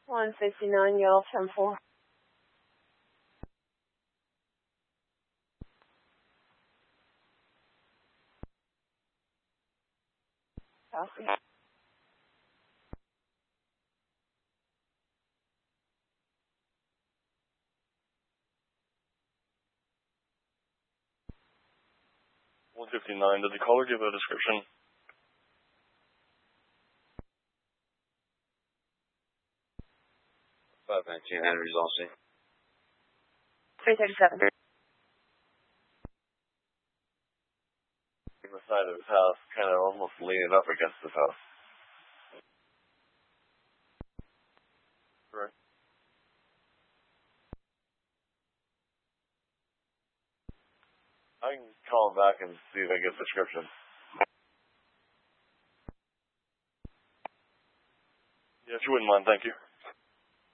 159 Yellow 10-4. Copy. $159, did the caller give a description? 519 Henry's on scene. 337. On the side of his house, kind of almost leaning up against his house. Correct. I can call him back and see if I get a description. Yes, you wouldn't mind, thank you.